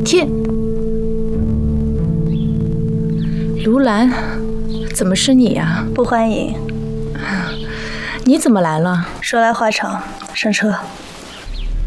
天，卢兰，怎么是你呀？ 不欢迎。 你怎么来了？ 说来话长，上车。